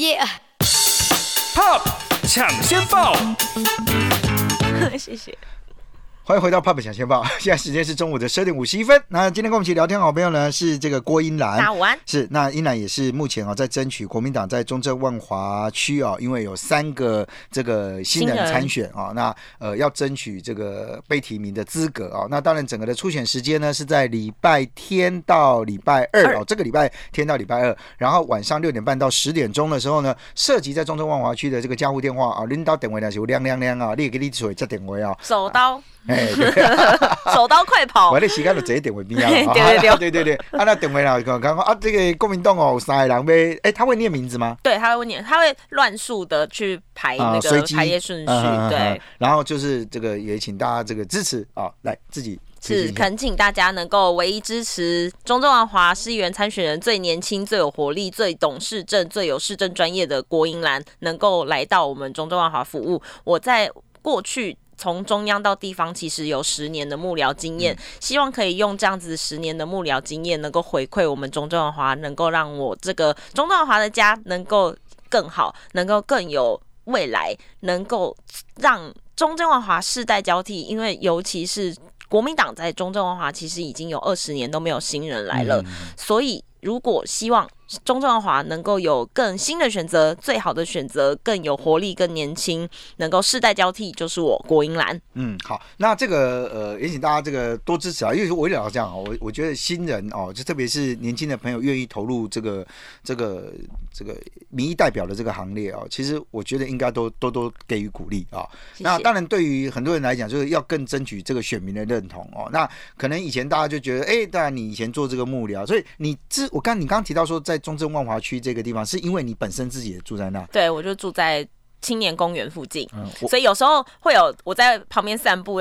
Pop 抢先报， 谢谢。 欢迎回到 Pop 抢先报，现在时间是中午的12点51分。那今天跟我们一起聊天好朋友呢是这个郭英兰， 大家午安。 是那英兰也是目前在争取国民党在中正万华区因为有3个这个新人参选那要争取这个被提名的资格那当然整个的初选时间呢是在礼拜天到礼拜二这个礼拜天到礼拜二，然后晚上6点半到10点钟的时候呢，涉及在中正万华区的这个家户电话领导电话呢是有亮亮亮你也给你做这电话手刀。 手刀快跑！ 我那时间就坐在电话边对，那电话啦，讲这个国民党有3个人要，他会念名字吗？ 对，他会念，他会乱数的去排那个排列顺序，对。 然后就是这个也请大家这个支持来自己。 是恳请大家能够唯一支持中正万华市议员参选人最年轻、最有活力、最懂市政、最有市政专业的郭英兰，能够来到我们中正万华服务。我在过去从中央到地方其实有10年的幕僚经验，希望可以用这样子10年的幕僚经验能够回馈我们中正万华，能够让我这个中正万华的家能够更好，能够更有未来，能够让中正万华世代交替，因为尤其是国民党在中正万华其实已经有20年都没有新人来了，所以如果希望中正万华能够有更新的选择，最好的选择，更有活力、更年轻，能够世代交替，就是我郭英兰。 好，那这个也请大家这个多支持因为我也老这样我觉得新人就特别是年轻的朋友愿意投入这个民意代表的这个行列其实我觉得应该多给予鼓励谢谢。那当然对于很多人来讲，就是要更争取这个选民的认同那可能以前大家就觉得当然你以前做这个幕僚，所以你刚刚提到说在中正万华区这个地方，是因为你本身自己也住在那？ 对，我就住在青年公园附近，所以有时候会有我在旁边散步，